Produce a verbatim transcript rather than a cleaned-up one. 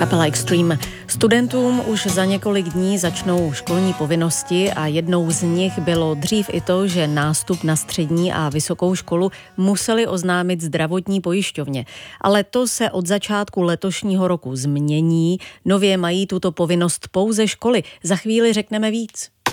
Kapela Extreme. Studentům už za několik dní začnou školní povinnosti a jednou z nich bylo dřív i to, že nástup na střední a vysokou školu museli oznámit zdravotní pojišťovně. Ale to se od začátku letošního roku změní. Nově mají tuto povinnost pouze školy. Za chvíli řekneme víc.